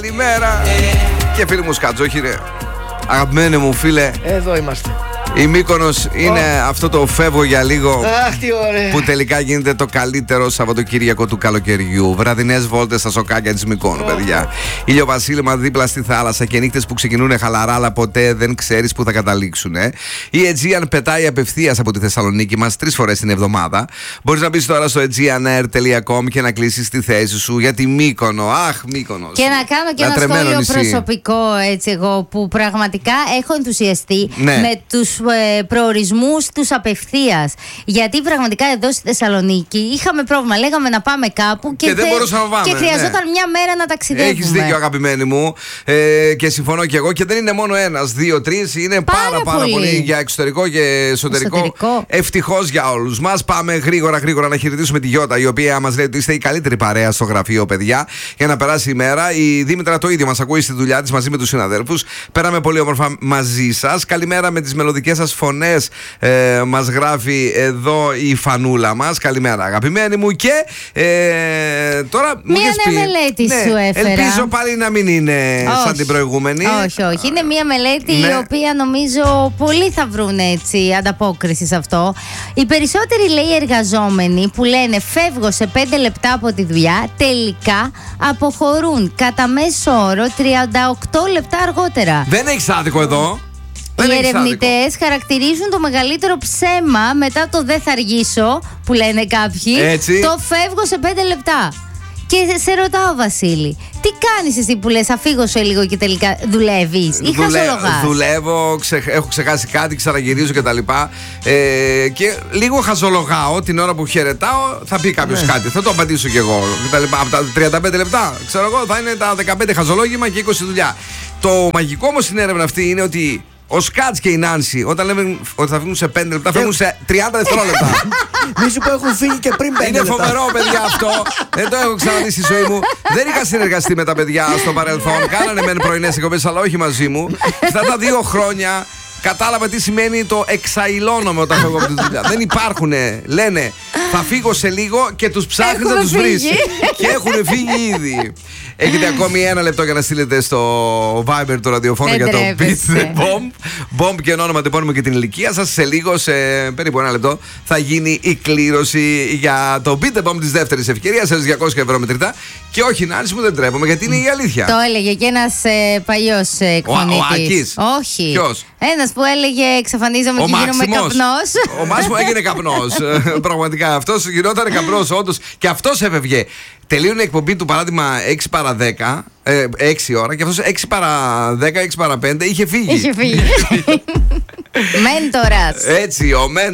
Καλημέρα. Και φίλοι μου Σκατζόχη, ρε. Αγαπημένοι μου φίλε. Εδώ είμαστε. Η Μύκονος είναι αυτό το φεύγω για λίγο. Αχ, τι ωραία. Που τελικά γίνεται το καλύτερο Σαββατοκύριακο του καλοκαιριού. Βραδινές βόλτες στα σοκάκια της Μυκόνου, παιδιά. Ηλιοβασίλεμα δίπλα στη θάλασσα και νύχτες που ξεκινούν χαλαρά, αλλά ποτέ δεν ξέρεις που θα καταλήξουν. Η Aegean πετάει απευθείας από τη Θεσσαλονίκη μας 3 φορές την εβδομάδα. Μπορείς να μπεις τώρα στο aegeanair.com και να κλείσεις τη θέση σου για τη Μύκονο. Αχ, Μύκονος. Και να κάνω και ένα σχόλιο προσωπικό, έτσι εγώ, που πραγματικά έχω ενθουσιαστεί με τους προορισμούς τους απευθείας. Γιατί πραγματικά εδώ στη Θεσσαλονίκη είχαμε πρόβλημα. Λέγαμε να πάμε κάπου και δεν μπορούσαμε να πάμε. Και χρειαζόταν μια μέρα να ταξιδεύουμε. Έχεις δίκιο, αγαπημένη μου. Και συμφωνώ και εγώ. Και δεν είναι μόνο ένας, 2-3. Είναι πάρα πολύ για εξωτερικό και εσωτερικό. Ευτυχώς για όλους μας. Πάμε γρήγορα να χαιρετήσουμε τη Γιώτα, η οποία μας λέει ότι είστε η καλύτερη παρέα στο γραφείο, παιδιά, για να περάσει η μέρα. Η Δήμητρα το ίδιο μας ακούει στη δουλειά της μαζί με τους συναδέλφους. Πέραμε πολύ όμορφα μαζί σας. Καλημέρα με τις μελωδικές σας φωνές, μας γράφει εδώ η Φανούλα μας. Καλημέρα, αγαπημένη μου. Και τώρα μία νέα μελέτη σου έφερα. Ελπίζω πάλι να μην είναι σαν την προηγούμενη. Όχι. Είναι μία μελέτη η οποία νομίζω πολλοί θα βρουν έτσι ανταπόκριση σε αυτό. Οι περισσότεροι, λέει, εργαζόμενοι που λένε φεύγω σε 5 λεπτά από τη δουλειά, τελικά αποχωρούν κατά μέσο όρο 38 λεπτά αργότερα. Δεν έχεις άδικο εδώ. Οι ερευνητές χαρακτηρίζουν το μεγαλύτερο ψέμα μετά το «δεν θα αργήσω» που λένε κάποιοι, το «φεύγω σε 5 λεπτά». Και σε ρωτάω, Βασίλη, τι κάνεις εσύ που λες «αφήγω σε λίγο» και τελικά δουλεύεις ή χαζολογάς? Δουλεύω, έχω ξεχάσει κάτι, ξαναγυρίζω κτλ. Και λίγο χαζολογάω την ώρα που χαιρετάω. Θα πει κάποιος κάτι, θα το απαντήσω κι εγώ. Από τα 35 λεπτά, ξέρω εγώ, θα είναι τα 15 χαζολόγημα και 20 δουλειά. Το μαγικό όμως στην έρευνα αυτή είναι ότι ο Σκάτς και η Νάνση, όταν λέμε ότι θα φύγουν σε 5 λεπτά, φύγουν σε 30 δευτερόλεπτα. Μη σου που έχουν φύγει και πριν 5 λεπτά. Είναι φοβερό, παιδιά, αυτό. Δεν το έχω ξαναδεί στη ζωή μου. Δεν είχα συνεργαστεί με τα παιδιά στο παρελθόν. Κάνανε μεν πρωινές εκπομπές, αλλά όχι μαζί μου. Αυτά τα 2 χρόνια κατάλαβα τι σημαίνει το εξαϊλώνομαι όταν φεύγω από τη δουλειά. Δεν υπάρχουνε. Λένε θα φύγω σε λίγο και τους ψάχνεις να τους βρεις. Και έχουν φύγει ήδη. Έχετε ακόμη 1 λεπτό για να στείλετε στο Viber το ραδιοφώνο για το Beat the Bomb. Bomb και όνομα, τεπώνυμο και την ηλικία σας. Σε λίγο, σε περίπου 1 λεπτό, θα γίνει η κλήρωση για το Beat the Bomb της δεύτερης ευκαιρίας. Σε 200 ευρώ μετρητά. Και όχι, Νάνση μου, δεν τρέπομαι, γιατί είναι η αλήθεια. Το έλεγε και ένας παλιός εκφωνητής. Ο Άκης. Όχι. Ποιος? Ένας που έλεγε εξαφανίζομαι και γίνομαι καπνός. Ο Μάξιμος έγινε καπνός. Πραγματικά αυτός γινόταν καπνός, όντως. Και αυτός έφευγε. Τελείωνε η εκπομπή του, παράδειγμα, 6 παρά 10, 6 ώρα, και αυτός 6 παρά 10, 6 παρά 5 είχε φύγει. Μέντορας. Έτσι, ο